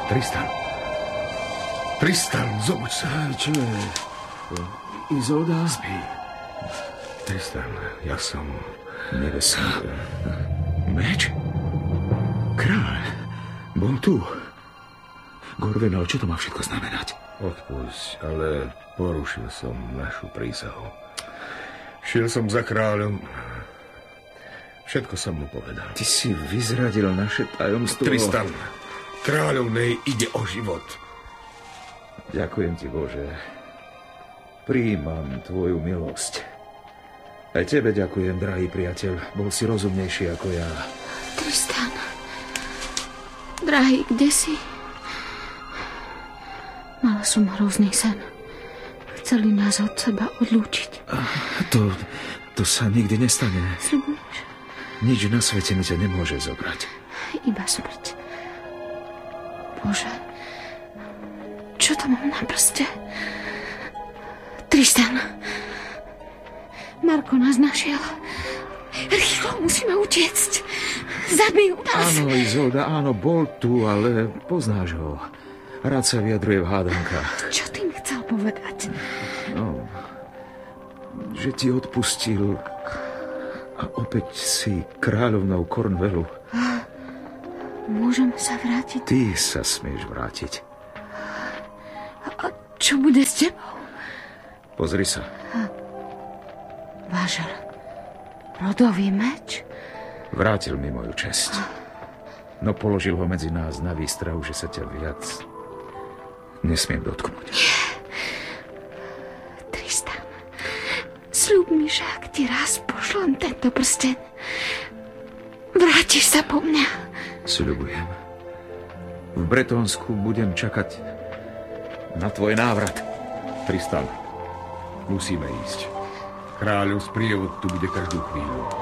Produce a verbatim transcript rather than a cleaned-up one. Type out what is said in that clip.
Tristan. Tristan, zobuď sa. Čo je? Izolda? Spí. Tristan, ja som... Nevesný. Meč? Kráľ. Bol tu. Gorvenal, čo to má všetko znamenať? Odpusť, ale porušil som našu prísahu. Šiel som za kráľom. Všetko som mu povedal. Ty si vyzradil naše tajomstvo. Tristan, kráľovnej ide o život. Ďakujem ti, Bože. Prijímam tvoju milosť. Aj tebe ďakujem, drahý priateľ. Bol si rozumnejší ako ja. Tristan, drahý, kde si? Mala som hrozný sen. Chceli nás od seba odlúčiť. To, to sa nikdy nestane. Sľubuješ? Nič na svete mi ťa nemôže zobrať. Iba smrť. Bože, čo to mám na prste? Tristan, Marko nás našiel. Rýchlo, musíme utiecť. Zabijú nás. Áno, Izolda, áno, bol tu, ale poznáš ho. Rád sa vyjadruje v hádankách. Čo ty mi chcel povedať? No, že ti odpustil a opäť si kráľovnou Cornwallu. Môžeme sa vrátiť? Ty sa smieš vrátiť. A čo bude s tebou? Pozri sa. Vážel, rodový meč? Vrátil mi moju česť. No položil ho medzi nás na výstrahu, že sa ťa viac nesmiem dotknúť. Nie. Tristan, sľub mi, že ak ti raz pošlem tento prsteň, vrátiš sa po mňa. Sľubujem. V Bretonsku budem čakať na tvoj návrat. Tristan, musíme ísť. Kráľov sprievod tu bude každú chvíľu.